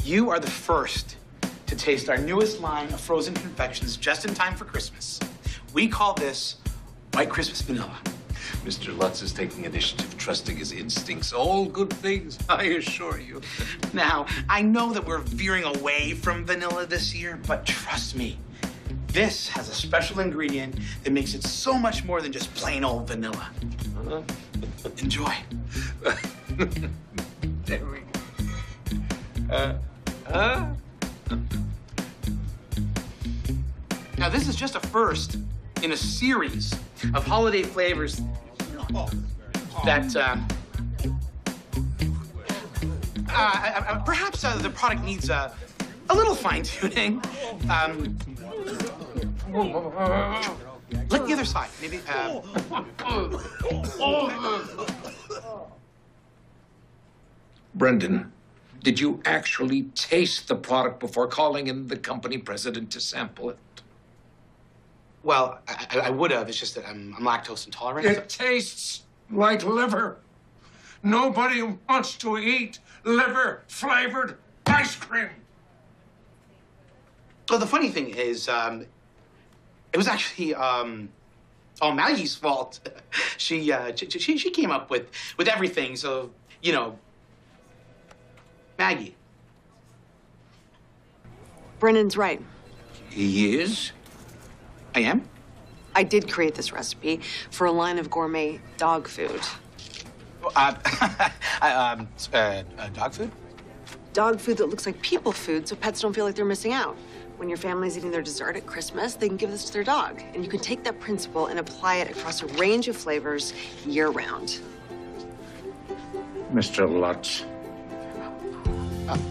You are the first to taste our newest line of frozen confections just in time for Christmas. We call this White Christmas Vanilla. Mr. Lutz is taking initiative, trusting his instincts. All good things, I assure you. Now, I know that we're veering away from vanilla this year, but trust me, this has a special ingredient that makes it so much more than just plain old vanilla. Enjoy. There we go. Now, this is just a first in a series of holiday flavors that perhaps the product needs a little fine-tuning. Lick the other side, maybe. Brendan, did you actually taste the product before calling in the company president to sample it? Well, I would have. It's just that I'm lactose intolerant. It tastes like liver. Nobody wants to eat liver-flavored ice cream. Well, the funny thing is, it was actually all Maggie's fault. She came up with everything. So, you know, Maggie. Brennan's right. He is? I am? I did create this recipe for a line of gourmet dog food. Dog food? Dog food that looks like people food so pets don't feel like they're missing out. When your family's eating their dessert at Christmas, they can give this to their dog. And you can take that principle and apply it across a range of flavors year-round. Mr. Lutz,